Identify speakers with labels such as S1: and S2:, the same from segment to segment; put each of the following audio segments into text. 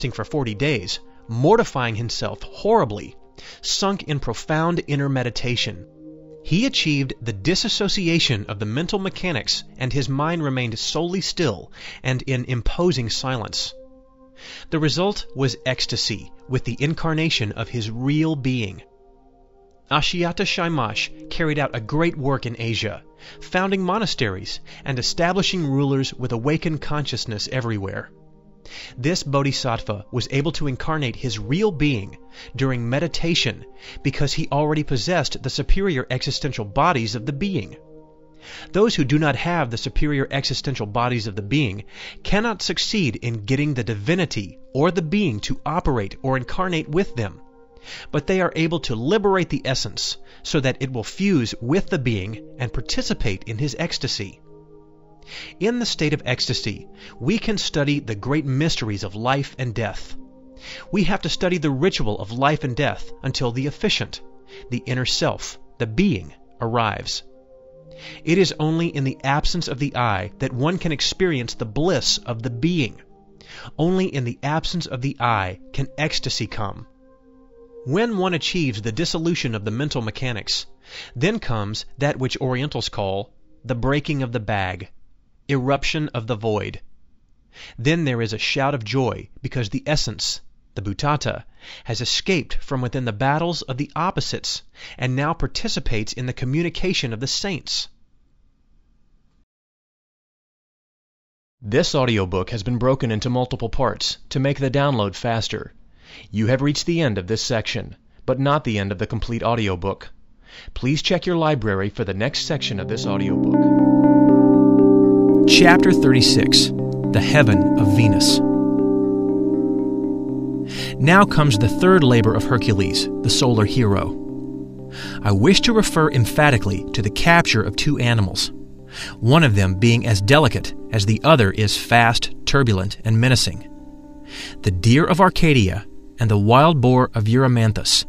S1: for 40 days, mortifying himself horribly, sunk in profound inner meditation. He achieved the disassociation of the mental mechanics, and his mind remained solely still and in imposing silence. The result was ecstasy with the incarnation of his real being. Ashiata Shamash carried out a great work in Asia, founding monasteries and establishing rulers with awakened consciousness everywhere. This bodhisattva was able to incarnate his real being during meditation because he already possessed the superior existential bodies of the being. Those who do not have the superior existential bodies of the being cannot succeed in getting the divinity or the being to operate or incarnate with them, but they are able to liberate the essence so that it will fuse with the being and participate in his ecstasy. In the state of ecstasy, we can study the great mysteries of life and death. We have to study the ritual of life and death until the efficient, the inner self, the being, arrives. It is only in the absence of the I that one can experience the bliss of the being. Only in the absence of the I can ecstasy come. When one achieves the dissolution of the mental mechanics, then comes that which Orientals call the breaking of the bag, eruption of the void. Then there is a shout of joy because the essence, the Bhuttata, has escaped from within the battles of the opposites and now participates in the communication of the saints. This audiobook has been broken into multiple parts to make the download faster. You have reached the end of this section, but not the end of the complete audiobook. Please check your library for the next section of this audiobook. Chapter 36, The Heaven of Venus. Now comes the third labor of Hercules, the solar hero. I wish to refer emphatically to the capture of two animals, one of them being as delicate as the other is fast, turbulent, and menacing. The deer of Arcadia and the wild boar of Erymanthus.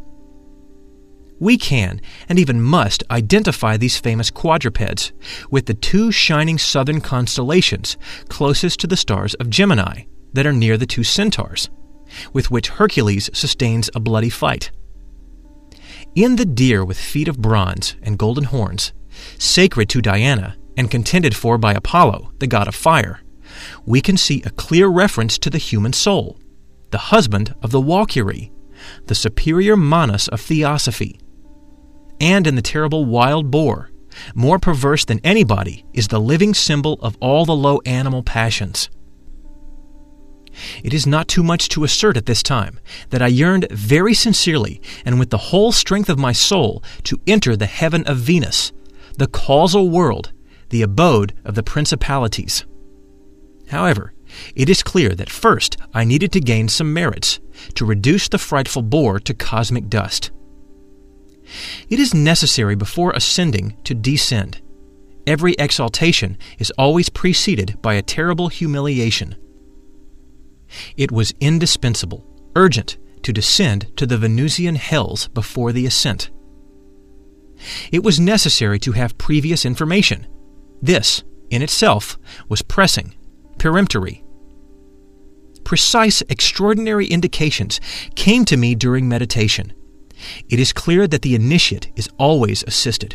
S1: We can, and even must, identify these famous quadrupeds with the two shining southern constellations closest to the stars of Gemini that are near the two centaurs, with which Hercules sustains a bloody fight. In the deer with feet of bronze and golden horns, sacred to Diana and contended for by Apollo, the god of fire, we can see a clear reference to the human soul, the husband of the Walküre, the superior Manas of theosophy. And in the terrible wild boar, more perverse than anybody, is the living symbol of all the low animal passions. It is not too much to assert at this time that I yearned very sincerely and with the whole strength of my soul to enter the heaven of Venus, the causal world, the abode of the principalities. However, it is clear that first I needed to gain some merits to reduce the frightful boar to cosmic dust. It is necessary before ascending to descend. Every exaltation is always preceded by a terrible humiliation. It was indispensable, urgent, to descend to the Venusian hells before the ascent. It was necessary to have previous information. This, in itself, was pressing, peremptory. Precise, extraordinary indications came to me during meditation. It is clear that the initiate is always assisted.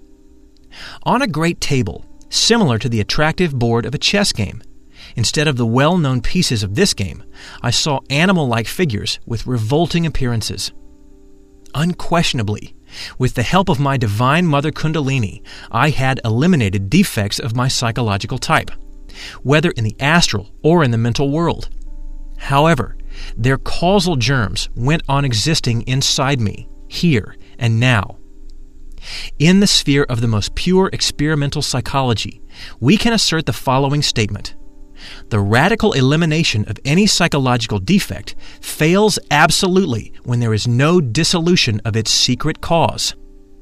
S1: On a great table, similar to the attractive board of a chess game, instead of the well-known pieces of this game, I saw animal-like figures with revolting appearances. Unquestionably, with the help of my divine mother Kundalini, I had eliminated defects of my psychological type, whether in the astral or in the mental world. However, their causal germs went on existing inside me, here and now. In the sphere of the most pure experimental psychology, we can assert the following statement. The radical elimination of any psychological defect fails absolutely when there is no dissolution of its secret cause.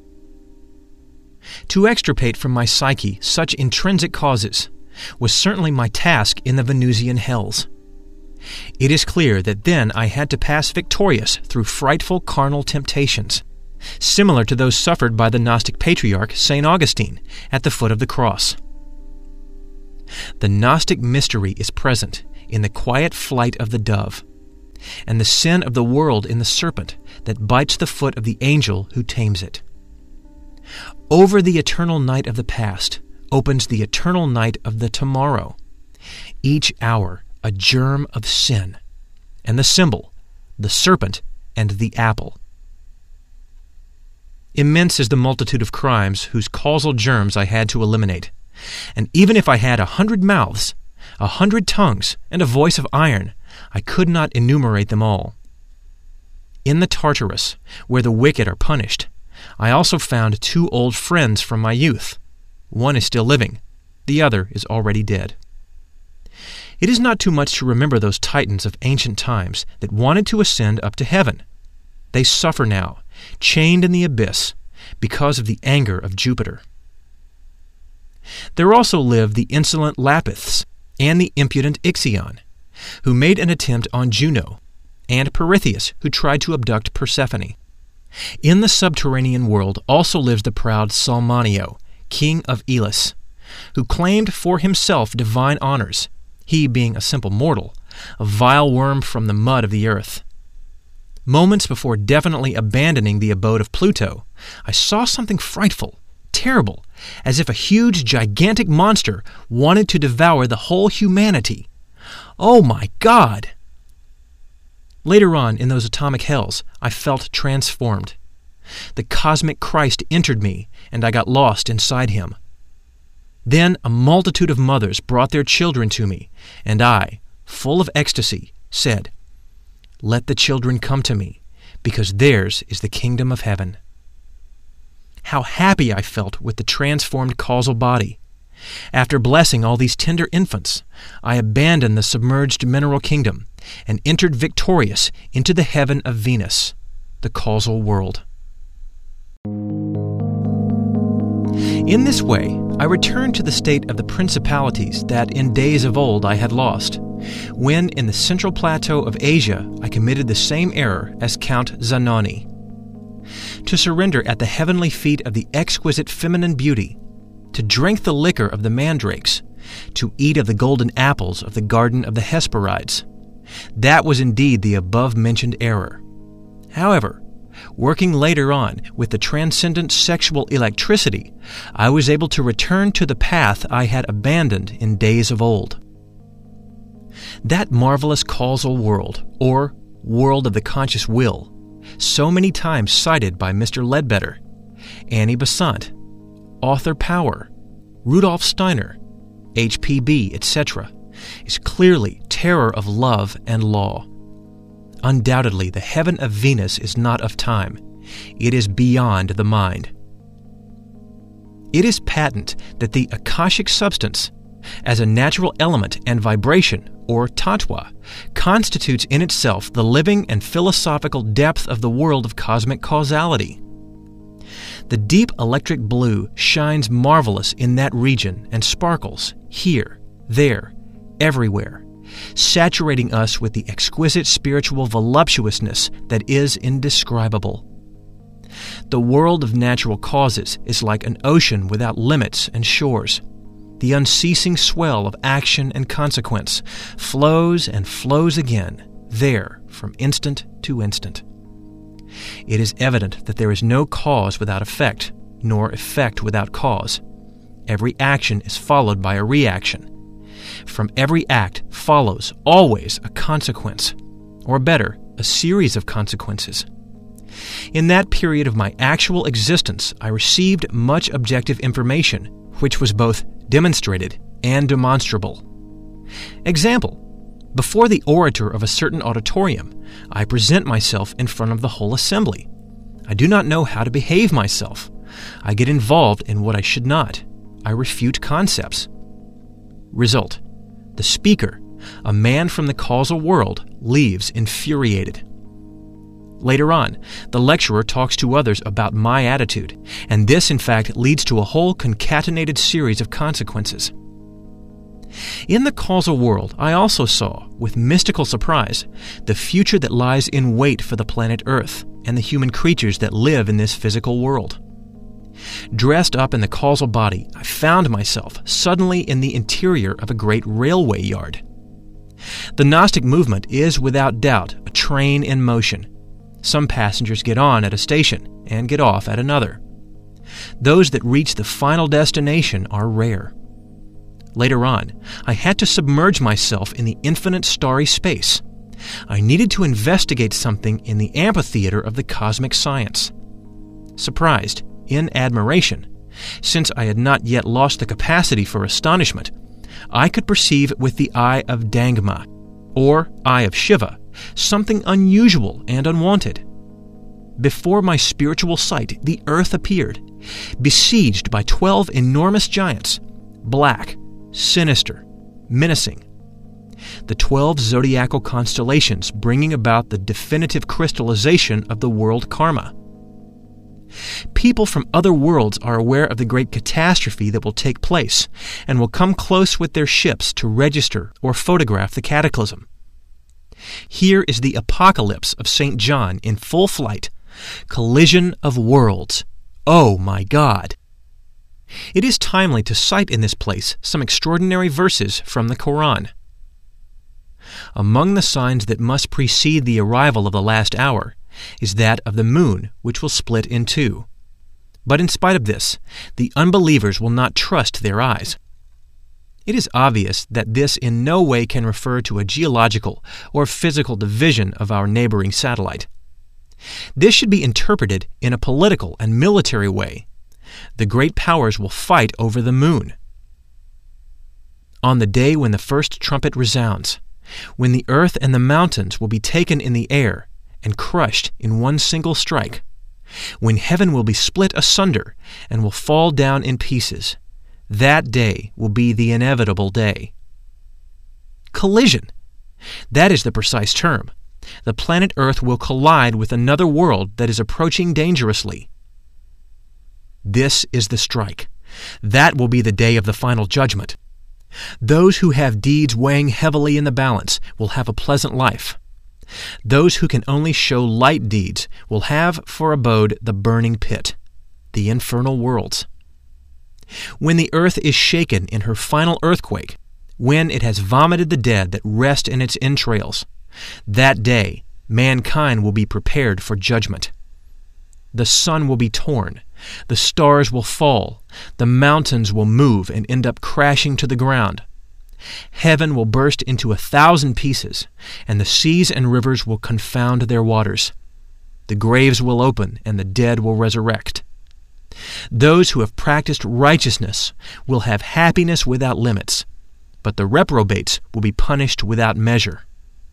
S1: To extirpate from my psyche such intrinsic causes was certainly my task in the Venusian hells. It is clear that then I had to pass victorious through frightful carnal temptations, similar to those suffered by the Gnostic patriarch St. Augustine at the foot of the cross. The Gnostic mystery is present in the quiet flight of the dove, and the sin of the world in the serpent that bites the foot of the angel who tames it. Over the eternal night of the past opens the eternal night of the tomorrow, each hour a germ of sin, and the symbol, the serpent and the apple. Immense is the multitude of crimes whose causal germs I had to eliminate, and even if I had 100 mouths, 100 tongues, and a voice of iron, I could not enumerate them all. In the Tartarus, where the wicked are punished, I also found 2 old friends from my youth. One is still living, the other is already dead. It is not too much to remember those titans of ancient times that wanted to ascend up to heaven. They suffer now, chained in the abyss, because of the anger of Jupiter. There also lived the insolent Lapiths and the impudent Ixion, who made an attempt on Juno, and Pirithous, who tried to abduct Persephone. In the subterranean world also lives the proud Salmonio, king of Elis, who claimed for himself divine honors, he being a simple mortal, a vile worm from the mud of the earth. Moments before definitely abandoning the abode of Pluto, I saw something frightful, terrible, as if a huge, gigantic monster wanted to devour the whole humanity. Oh my God! Later on, in those atomic hells, I felt transformed. The cosmic Christ entered me, and I got lost inside him. Then a multitude of mothers brought their children to me, and I, full of ecstasy, said, "Let the children come to me, because theirs is the kingdom of heaven." How happy I felt with the transformed causal body. After blessing all these tender infants, I abandoned the submerged mineral kingdom and entered victorious into the heaven of Venus, the causal world. In this way, I returned to the state of the principalities that in days of old I had lost, when in the central plateau of Asia I committed the same error as Count Zanoni. To surrender at the heavenly feet of the exquisite feminine beauty, to drink the liquor of the mandrakes, to eat of the golden apples of the garden of the Hesperides. That was indeed the above-mentioned error. However, working later on with the transcendent sexual electricity, I was able to return to the path I had abandoned in days of old. That marvelous causal world, or world of the conscious will, so many times cited by Mr. Ledbetter, Annie Besant, Arthur Power, Rudolf Steiner, HPB, etc., is clearly terror of love and law. Undoubtedly, the heaven of Venus is not of time. It is beyond the mind. It is patent that the Akashic substance, as a natural element and vibration, or tattva, constitutes in itself the living and philosophical depth of the world of cosmic causality. The deep electric blue shines marvelous in that region and sparkles here, there, everywhere, saturating us with the exquisite spiritual voluptuousness that is indescribable. The world of natural causes is like an ocean without limits and shores. The unceasing swell of action and consequence flows and flows again, there, from instant to instant. It is evident that there is no cause without effect, nor effect without cause. Every action is followed by a reaction. From every act follows always a consequence, or better, a series of consequences. In that period of my actual existence, I received much objective information, which was both demonstrated and demonstrable. Example: before the orator of a certain auditorium, I present myself in front of the whole assembly. I do not know how to behave myself. I get involved in what I should not. I refute concepts. Result: the speaker, a man from the causal world, leaves infuriated. Later on, the lecturer talks to others about my attitude, and this in fact leads to a whole concatenated series of consequences. In the causal world, I also saw, with mystical surprise, the future that lies in wait for the planet Earth and the human creatures that live in this physical world. Dressed up in the causal body, I found myself suddenly in the interior of a great railway yard. The Gnostic movement is without doubt a train in motion. Some passengers get on at a station and get off at another. Those that reach the final destination are rare. Later on, I had to submerge myself in the infinite starry space. I needed to investigate something in the amphitheater of the cosmic science. Surprised, in admiration, since I had not yet lost the capacity for astonishment, I could perceive with the eye of Dangma, or eye of Shiva, something unusual and unwanted. Before my spiritual sight, the earth appeared, besieged by 12 enormous giants, black, sinister, menacing. The 12 zodiacal constellations bringing about the definitive crystallization of the world karma. People from other worlds are aware of the great catastrophe that will take place and will come close with their ships to register or photograph the cataclysm. Here is the apocalypse of St. John in full flight. Collision of worlds. Oh my God! It is timely to cite in this place some extraordinary verses from the Quran. Among the signs that must precede the arrival of the last hour is that of the moon, which will split in two. But in spite of this, the unbelievers will not trust their eyes. It is obvious that this in no way can refer to a geological or physical division of our neighboring satellite. This should be interpreted in a political and military way. The great powers will fight over the moon. On the day when the first trumpet resounds, when the earth and the mountains will be taken in the air and crushed in one single strike, when heaven will be split asunder and will fall down in pieces, that day will be the inevitable day. Collision. That is the precise term. The planet Earth will collide with another world that is approaching dangerously. This is the strike. That will be the day of the final judgment. Those who have deeds weighing heavily in the balance will have a pleasant life. Those who can only show light deeds will have for abode the burning pit, the infernal worlds. When the earth is shaken in her final earthquake, when it has vomited the dead that rest in its entrails, that day mankind will be prepared for judgment. The sun will be torn, the stars will fall, the mountains will move and end up crashing to the ground. Heaven will burst into 1,000 pieces, and the seas and rivers will confound their waters. The graves will open, and the dead will resurrect. Those who have practiced righteousness will have happiness without limits, but the reprobates will be punished without measure.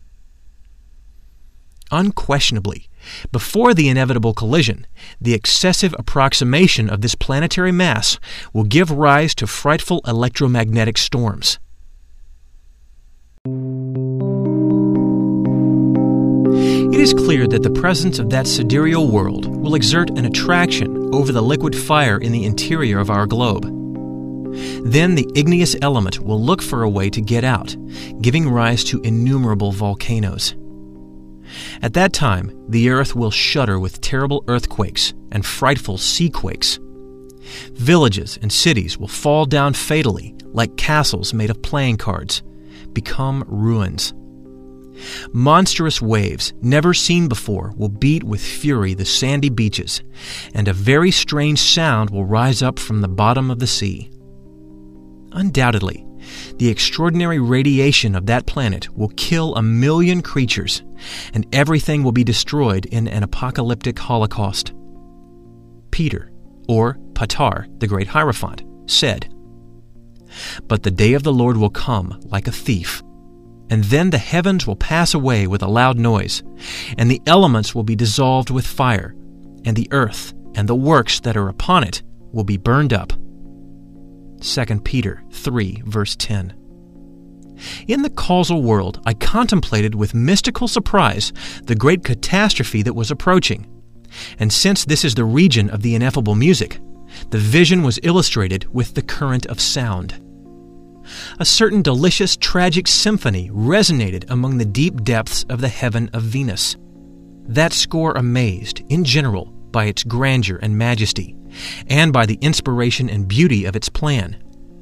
S1: Unquestionably, before the inevitable collision, the excessive approximation of this planetary mass will give rise to frightful electromagnetic storms. It is clear that the presence of that sidereal world will exert an attraction over the liquid fire in the interior of our globe. Then the igneous element will look for a way to get out, giving rise to innumerable volcanoes. At that time, the earth will shudder with terrible earthquakes and frightful seaquakes. Villages and cities will fall down fatally like castles made of playing cards, become ruins. Monstrous waves, never seen before, will beat with fury the sandy beaches, and a very strange sound will rise up from the bottom of the sea. Undoubtedly, the extraordinary radiation of that planet will kill 1 million creatures, and everything will be destroyed in an apocalyptic holocaust. Peter, or Patar, the great Hierophant, said, "But the day of the Lord will come like a thief, and then the heavens will pass away with a loud noise, and the elements will be dissolved with fire, and the earth and the works that are upon it will be burned up." 2 Peter 3, verse 10. In the causal world, I contemplated with mystical surprise the great catastrophe that was approaching. And since this is the region of the ineffable music, the vision was illustrated with the current of sound. A certain delicious, tragic symphony resonated among the deep depths of the heaven of Venus. That score amazed, in general, by its grandeur and majesty, and by the inspiration and beauty of its plan.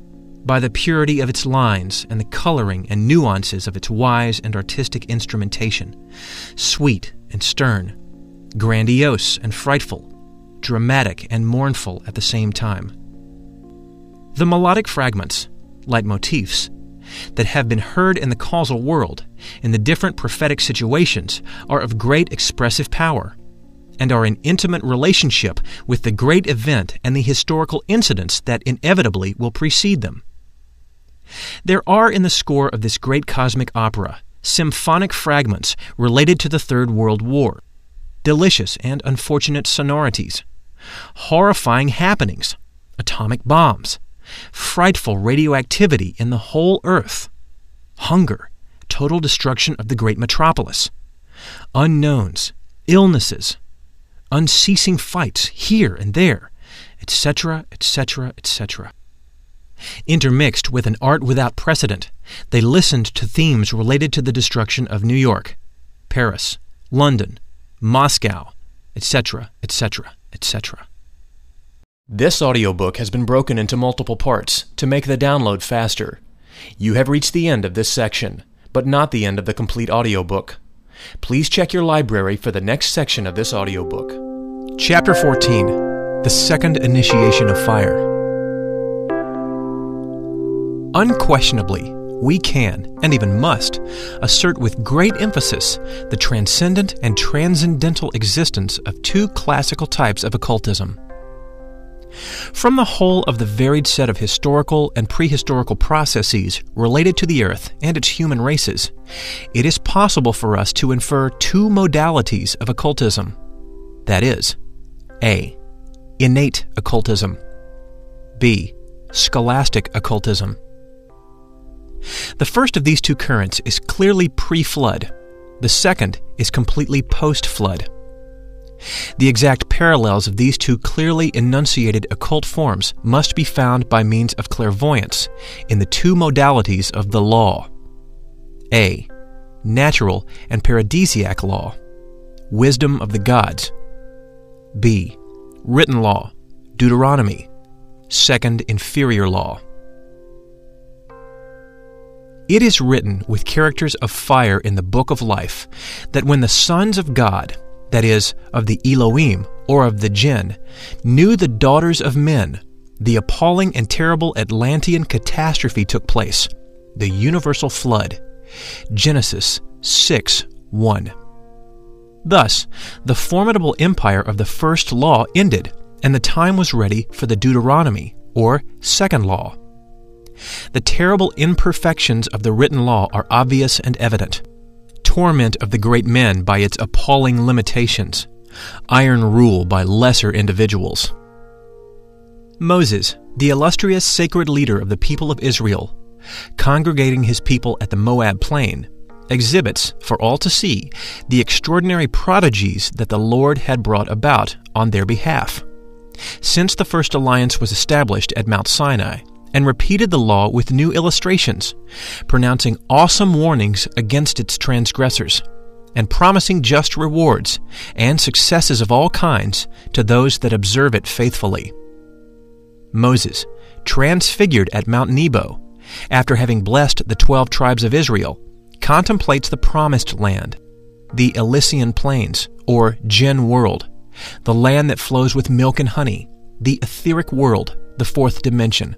S1: by the purity of its lines and the coloring and nuances of its wise and artistic instrumentation, sweet and stern, grandiose and frightful, dramatic and mournful at the same time. The melodic fragments, leitmotifs, that have been heard in the causal world in the different prophetic situations are of great expressive power and are in intimate relationship with the great event and the historical incidents that inevitably will precede them. There are in the score of this great cosmic opera symphonic fragments related to the Third World War, delicious and unfortunate sonorities, horrifying happenings, atomic bombs, frightful radioactivity in the whole earth, hunger, total destruction of the great metropolis, unknowns, illnesses, unceasing fights here and there, etc., etc., etc. Intermixed with an art without precedent, they listened to themes related to the destruction of New York, Paris, London, Moscow, etc., etc., etc. This audiobook has been broken into multiple parts to make the download faster. You have reached the end of this section, but not the end of the complete audiobook. Please check your library for the next section of this audiobook. Chapter 14, The Second Initiation of Fire. Unquestionably, we can, and even must, assert with great emphasis the transcendent and transcendental existence of two classical types of occultism. From the whole of the varied set of historical and prehistorical processes related to the earth and its human races, it is possible for us to infer two modalities of occultism. That is, A. Innate occultism. B. Scholastic occultism. The first of these two currents is clearly pre-flood. The second is completely post-flood. The exact parallels of these two clearly enunciated occult forms must be found by means of clairvoyance in the two modalities of the law. A. Natural and paradisiac law, wisdom of the gods. B. Written law, Deuteronomy, second inferior law. It is written with characters of fire in the book of life that when the sons of God, that is, of the Elohim or of the Jinn, knew the daughters of men, the appalling and terrible Atlantean catastrophe took place, the universal flood. Genesis 6:1. Thus, the formidable empire of the first law ended, and the time was ready for the Deuteronomy, or second law. The terrible imperfections of the written law are obvious and evident. Torment of the great men by its appalling limitations, iron rule by lesser individuals. Moses, the illustrious sacred leader of the people of Israel, congregating his people at the Moab plain, exhibits for all to see the extraordinary prodigies that the Lord had brought about on their behalf, since the first alliance was established at Mount Sinai, and repeated the law with new illustrations, pronouncing awesome warnings against its transgressors, and promising just rewards and successes of all kinds to those that observe it faithfully. Moses, transfigured at Mount Nebo, after having blessed the 12 tribes of Israel, contemplates the promised land, the Elysian plains, or Jinn world, the land that flows with milk and honey, the etheric world, the fourth dimension.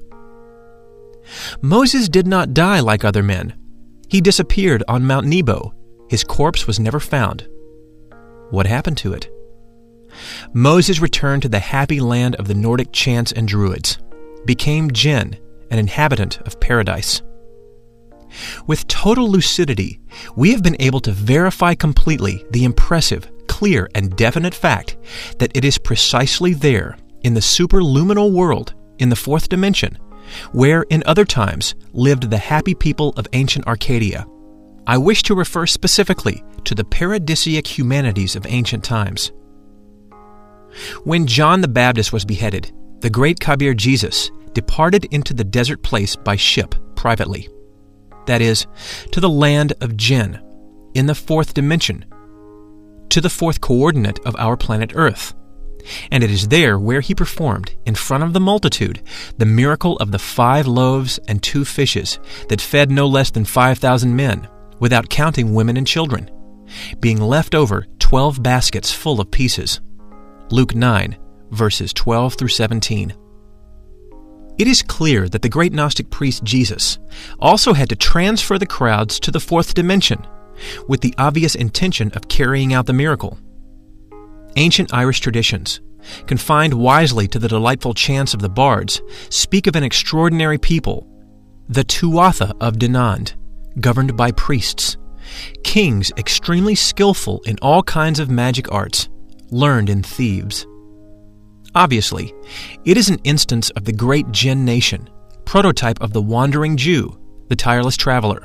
S1: Moses did not die like other men. He disappeared on Mount Nebo. His corpse was never found. What happened to it? Moses returned to the happy land of the Nordic chants and druids, became Jinn, an inhabitant of paradise. With total lucidity, we have been able to verify completely the impressive, clear, and definite fact that it is precisely there, in the superluminal world, in the fourth dimension, where in other times lived the happy people of ancient Arcadia. I wish to refer specifically to the paradisiac humanities of ancient times. When John the Baptist was beheaded, the great Kabir Jesus departed into the desert place by ship privately, that is, to the land of Jinn, in the fourth dimension, to the fourth coordinate of our planet Earth, And it is there where he performed, in front of the multitude, the miracle of the 5 loaves and 2 fishes that fed no less than 5,000 men, without counting women and children, being left over 12 baskets full of pieces. Luke 9, verses 12 through 17. It is clear that the great Gnostic priest Jesus also had to transfer the crowds to the 4th dimension, with the obvious intention of carrying out the miracle. Ancient Irish traditions, confined wisely to the delightful chants of the bards, speak of an extraordinary people, the Tuatha of Dinant, governed by priests, kings extremely skillful in all kinds of magic arts, learned in Thebes. Obviously, it is an instance of the great Jinn nation, prototype of the wandering Jew, the tireless traveler.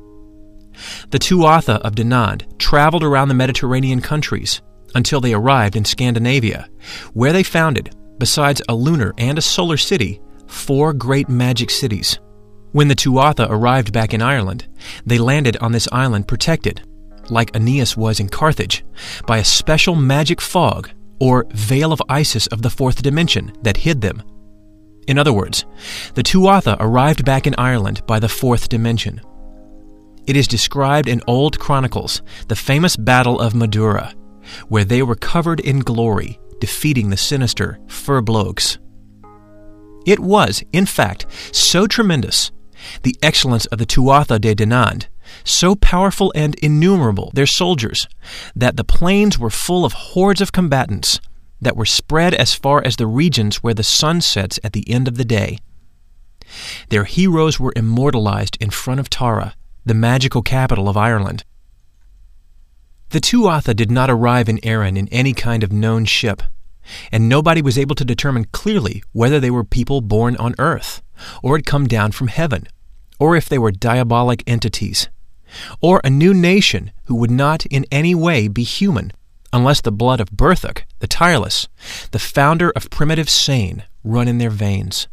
S1: The Tuatha of Dinant traveled around the Mediterranean countries until they arrived in Scandinavia, where they founded, besides a lunar and a solar city, 4 great magic cities. When the Tuatha arrived back in Ireland, they landed on this island protected, like Aeneas was in Carthage, by a special magic fog or veil of Isis of the 4th dimension that hid them. In other words, the Tuatha arrived back in Ireland by the 4th dimension. It is described in old chronicles, the famous Battle of Madura, where they were covered in glory, defeating the sinister Furbolgs. It was, in fact, so tremendous, the excellence of the Tuatha de Dinant, so powerful and innumerable their soldiers, that the plains were full of hordes of combatants that were spread as far as the regions where the sun sets at the end of the day. Their heroes were immortalized in front of Tara, the magical capital of Ireland. The Tuatha did not arrive in Erin in any kind of known ship, and nobody was able to determine clearly whether they were people born on earth, or had come down from heaven, or if they were diabolic entities, or a new nation who would not in any way be human, unless the blood of Berthuk, the tireless, the founder of primitive Seine, run in their veins.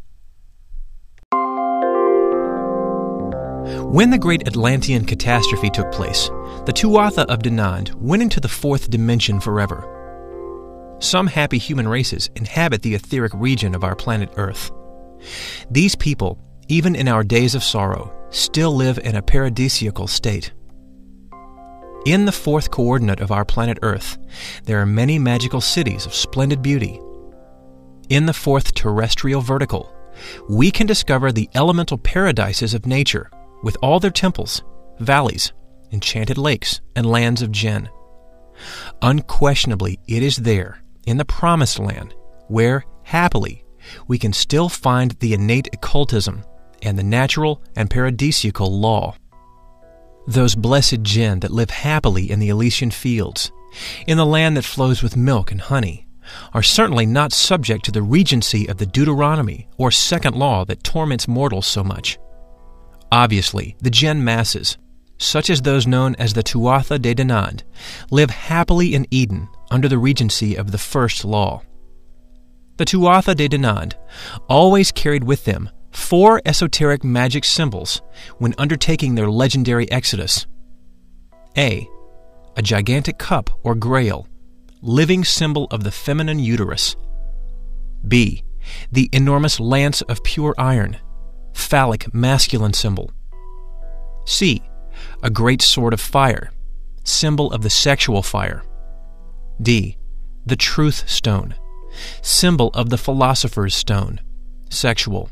S1: When the great Atlantean catastrophe took place, the Tuatha of Dinant went into the 4th dimension forever. Some happy human races inhabit the etheric region of our planet Earth. These people, even in our days of sorrow, still live in a paradisiacal state. In the 4th coordinate of our planet Earth, there are many magical cities of splendid beauty. In the 4th terrestrial vertical, we can discover the elemental paradises of nature, with all their temples, valleys, enchanted lakes, and lands of Jinn. Unquestionably, it is there, in the Promised Land, where, happily, we can still find the innate occultism and the natural and paradisiacal law. Those blessed Jinn that live happily in the Elysian fields, in the land that flows with milk and honey, are certainly not subject to the regency of the Deuteronomy or second law that torments mortals so much. Obviously, the Jinn masses, such as those known as the Tuatha de Dinant, live happily in Eden under the regency of the first law. The Tuatha de Dinant always carried with them 4 esoteric magic symbols when undertaking their legendary exodus. A gigantic cup or grail, living symbol of the feminine uterus. B, the enormous lance of pure iron, phallic masculine symbol. C, a great sword of fire, symbol of the sexual fire. D, the truth stone, symbol of the philosopher's stone, sexual.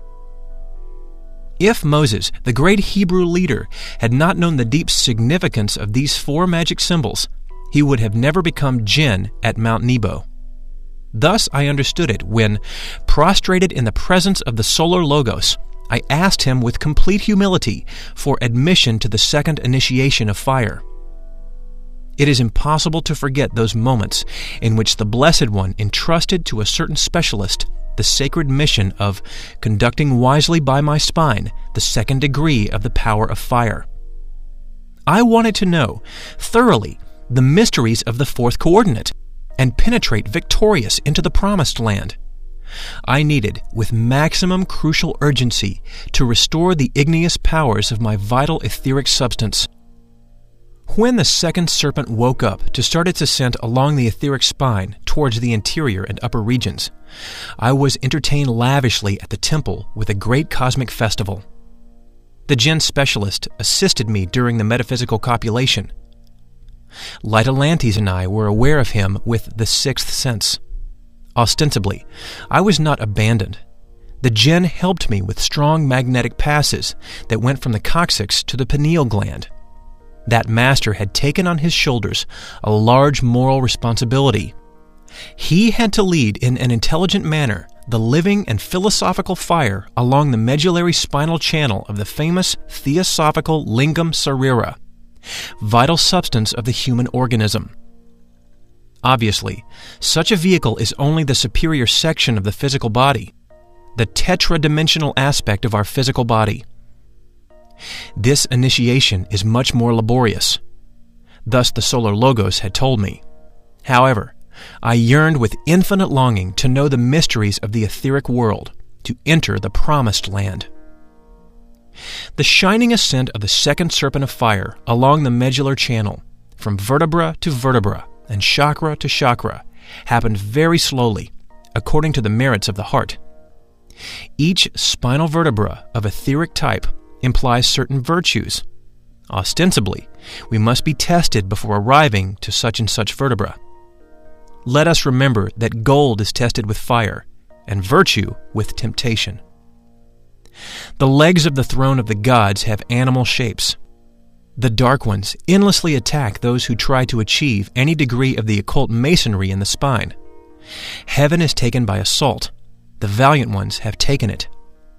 S1: If Moses, the great Hebrew leader, had not known the deep significance of these 4 magic symbols, he would have never become Jinn at Mount Nebo. Thus I understood it when, prostrated in the presence of the Solar Logos, I asked him with complete humility for admission to the second initiation of fire. It is impossible to forget those moments in which the Blessed One entrusted to a certain specialist the sacred mission of conducting wisely by my spine the second degree of the power of fire. I wanted to know thoroughly the mysteries of the 4th coordinate and penetrate victorious into the Promised Land. I needed, with maximum crucial urgency, to restore the igneous powers of my vital etheric substance. When the second serpent woke up to start its ascent along the etheric spine towards the interior and upper regions. I was entertained lavishly at the temple with a great cosmic festival. The Jinn specialist assisted me during the metaphysical copulation. Lytolantes and I were aware of him with the sixth sense. Ostensibly, I was not abandoned. The Jinn helped me with strong magnetic passes that went from the coccyx to the pineal gland. That master had taken on his shoulders a large moral responsibility. He had to lead in an intelligent manner the living and philosophical fire along the medullary spinal channel of the famous theosophical lingam sarira, vital substance of the human organism. Obviously, such a vehicle is only the superior section of the physical body, the tetradimensional aspect of our physical body. This initiation is much more laborious. Thus the Solar Logos had told me. However, I yearned with infinite longing to know the mysteries of the etheric world, to enter the promised land. The shining ascent of the second serpent of fire along the medular channel, from vertebra to vertebra and chakra to chakra, happened very slowly, according to the merits of the heart. Each spinal vertebra of etheric type implies certain virtues. Ostensibly, we must be tested before arriving to such and such vertebra. Let us remember that gold is tested with fire, and virtue with temptation. The legs of the throne of the gods have animal shapes. The Dark Ones endlessly attack those who try to achieve any degree of the occult masonry in the spine. Heaven is taken by assault. The valiant ones have taken it.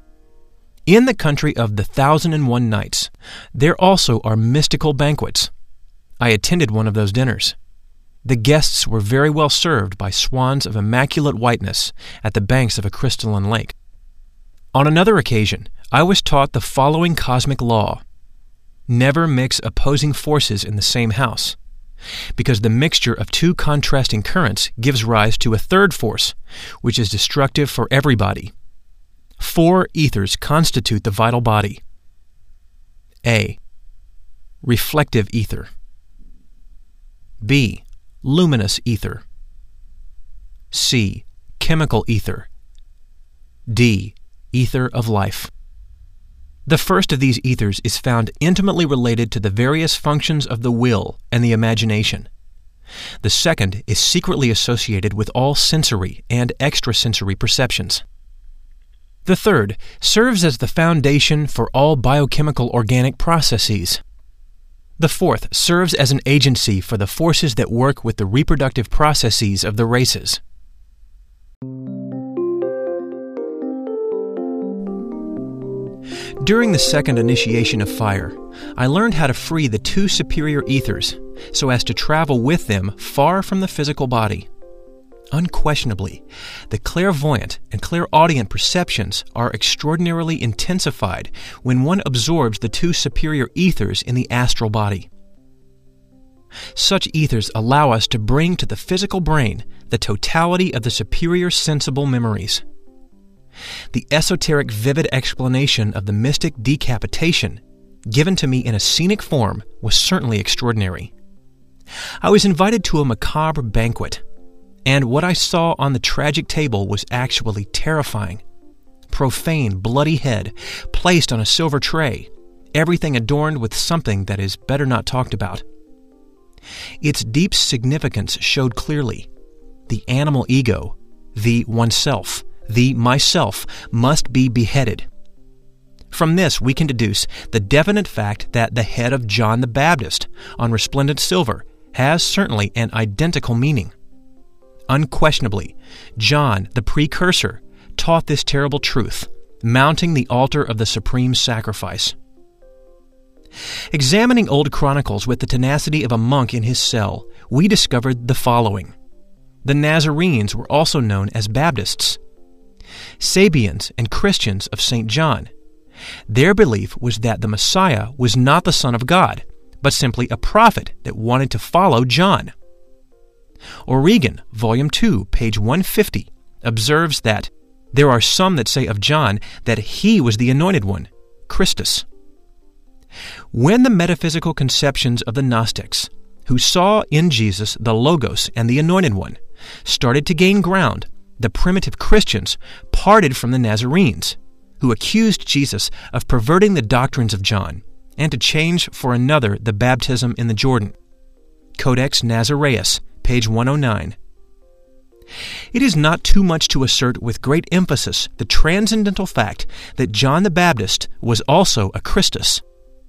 S1: In the country of the 1001 Nights, there also are mystical banquets. I attended one of those dinners. The guests were very well served by swans of immaculate whiteness at the banks of a crystalline lake. On another occasion, I was taught the following cosmic law: never mix opposing forces in the same house, because the mixture of two contrasting currents gives rise to a third force, which is destructive for everybody. 4 ethers constitute the vital body. A. Reflective ether. B. Luminous ether. C. Chemical ether. D. Ether of life. The first of these ethers is found intimately related to the various functions of the will and the imagination. The second is secretly associated with all sensory and extrasensory perceptions. The third serves as the foundation for all biochemical organic processes. The fourth serves as an agency for the forces that work with the reproductive processes of the races. During the second initiation of fire, I learned how to free the 2 superior ethers so as to travel with them far from the physical body. Unquestionably, the clairvoyant and clairaudient perceptions are extraordinarily intensified when one absorbs the 2 superior ethers in the astral body. Such ethers allow us to bring to the physical brain the totality of the superior sensible memories. The esoteric vivid explanation of the mystic decapitation, given to me in a scenic form, was certainly extraordinary. I was invited to a macabre banquet, and what I saw on the tragic table was actually terrifying. Profane, bloody head, placed on a silver tray, everything adorned with something that is better not talked about. Its deep significance showed clearly. The animal ego, the oneself, the myself, must be beheaded. From this we can deduce the definite fact that the head of John the Baptist on resplendent silver has certainly an identical meaning. Unquestionably, John, the precursor, taught this terrible truth, mounting the altar of the supreme sacrifice. Examining old chronicles with the tenacity of a monk in his cell, we discovered the following. The Nazarenes were also known as Baptists. Sabians and Christians of St. John. Their belief was that the Messiah was not the Son of God, but simply a prophet that wanted to follow John. Origen, Volume 2, page 150, observes that there are some that say of John that he was the Anointed One, Christus. When the metaphysical conceptions of the Gnostics, who saw in Jesus the Logos and the Anointed One, started to gain ground, the primitive Christians parted from the Nazarenes, who accused Jesus of perverting the doctrines of John and to change for another the baptism in the Jordan. Codex Nazareus, page 109. It is not too much to assert with great emphasis the transcendental fact that John the Baptist was also a Christus.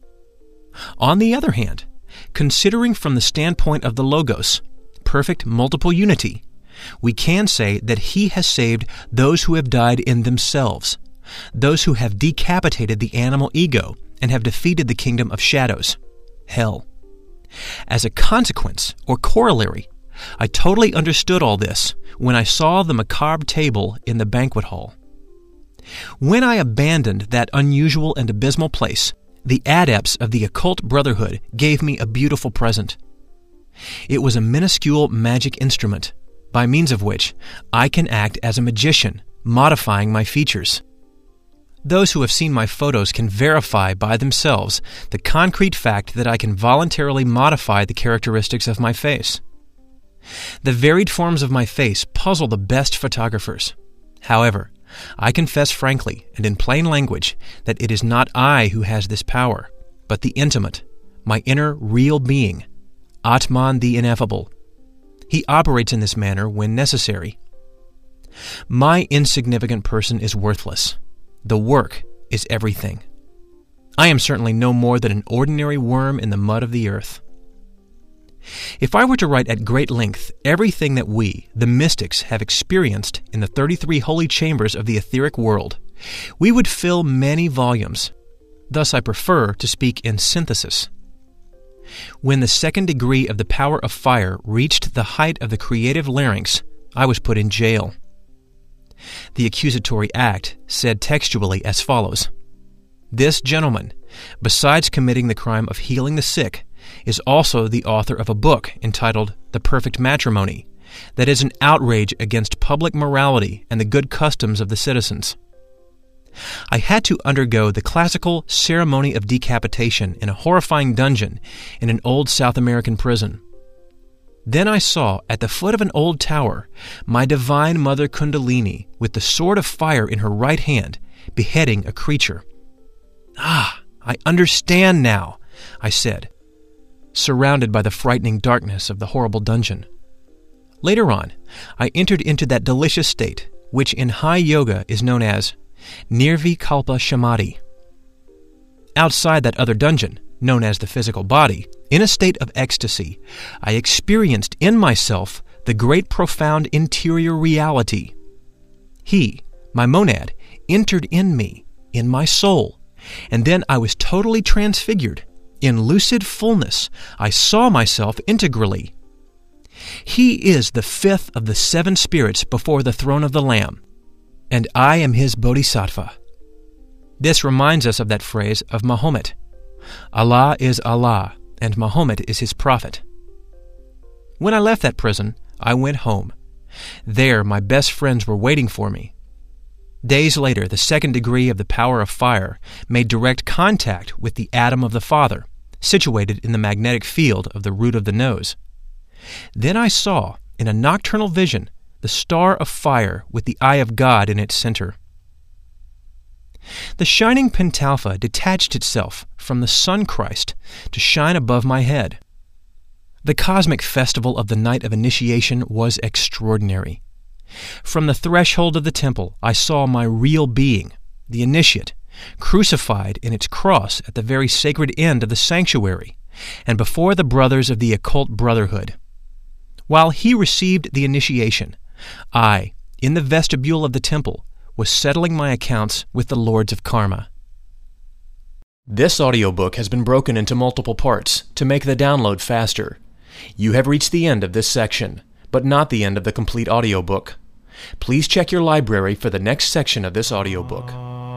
S1: On the other hand, considering from the standpoint of the Logos, perfect multiple unity, we can say that he has saved those who have died in themselves, those who have decapitated the animal ego and have defeated the kingdom of shadows, hell. As a consequence, or corollary, I totally understood all this when I saw the macabre table in the banquet hall. When I abandoned that unusual and abysmal place, the adepts of the occult brotherhood gave me a beautiful present. It was a minuscule magic instrument, by means of which I can act as a magician, modifying my features. Those who have seen my photos can verify by themselves the concrete fact that I can voluntarily modify the characteristics of my face. The varied forms of my face puzzle the best photographers. However, I confess frankly and in plain language that it is not I who has this power, but the intimate, my inner real being, Atman the Ineffable. He operates in this manner when necessary. My insignificant person is worthless. The work is everything. I am certainly no more than an ordinary worm in the mud of the earth. If I were to write at great length everything that we, the mystics, have experienced in the 33 holy chambers of the etheric world, we would fill many volumes. Thus I prefer to speak in synthesis. When the second degree of the power of fire reached the height of the creative larynx, I was put in jail. The accusatory act said textually as follows: "This gentleman, besides committing the crime of healing the sick, is also the author of a book entitled The Perfect Matrimony, that is an outrage against public morality and the good customs of the citizens." I had to undergo the classical ceremony of decapitation in a horrifying dungeon in an old South American prison. Then I saw, at the foot of an old tower, my divine mother Kundalini, with the sword of fire in her right hand, beheading a creature. "Ah, I understand now," I said, surrounded by the frightening darkness of the horrible dungeon. Later on, I entered into that delicious state, which in high yoga is known as Nirvikalpa Samadhi. Outside that other dungeon, known as the physical body, in a state of ecstasy, I experienced in myself the great profound interior reality. He, my monad, entered in me, in my soul, and then I was totally transfigured. In lucid fullness, I saw myself integrally. He is the fifth of the 7 spirits before the throne of the Lamb, and I am his bodhisattva. This reminds us of that phrase of Mahomet: Allah is Allah, and Mahomet is his prophet. When I left that prison, I went home. There, my best friends were waiting for me. Days later, the second degree of the power of fire made direct contact with the atom of the Father, situated in the magnetic field of the root of the nose. Then I saw, in a nocturnal vision, the star of fire with the eye of God in its center. The shining pentalpha detached itself from the Sun Christ to shine above my head. The cosmic festival of the night of initiation was extraordinary. From the threshold of the temple, I saw my real being, the initiate, crucified in its cross at the very sacred end of the sanctuary, and before the brothers of the occult brotherhood. While he received the initiation, I, in the vestibule of the temple, was settling my accounts with the lords of karma. This audiobook has been broken into multiple parts to make the download faster. You have reached the end of this section, but not the end of the complete audiobook. Please check your library for the next section of this audiobook.